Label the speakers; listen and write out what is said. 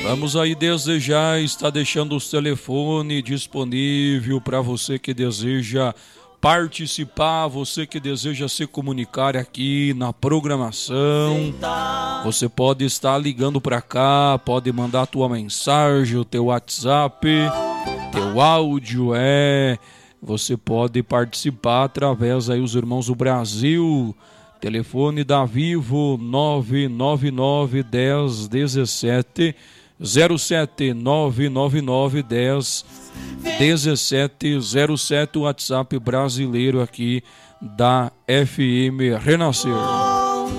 Speaker 1: Vamos aí desejar, está deixando os telefones disponível para você que deseja participar, você que deseja se comunicar aqui na programação. Você pode estar ligando para cá, pode mandar a tua mensagem, o teu WhatsApp, teu áudio, você pode participar através aí os irmãos do Brasil. Telefone da Vivo 999 10 17 07 999 10 17 07, WhatsApp brasileiro aqui da FM Renascer.